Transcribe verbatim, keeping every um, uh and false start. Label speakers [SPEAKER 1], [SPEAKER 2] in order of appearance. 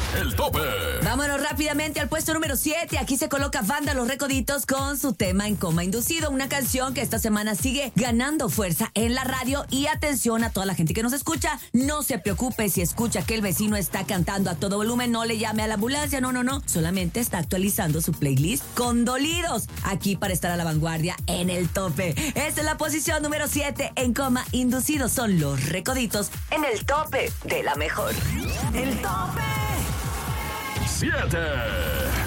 [SPEAKER 1] El Tope.
[SPEAKER 2] Vámonos rápidamente al puesto número siete. Aquí se coloca Banda Los Recoditos con su tema En Coma Inducido, una canción que esta semana sigue ganando fuerza en la radio. Y atención a toda la gente que nos escucha, no se preocupe si escucha que el vecino está cantando a todo volumen, no le llame a la ambulancia, no, no, no, solamente está actualizando su playlist con Dolidos, aquí para estar a la vanguardia en el tope. Esta es la posición número siete, En Coma Inducido, son Los Recoditos en el tope de la mejor. El tope
[SPEAKER 1] siete.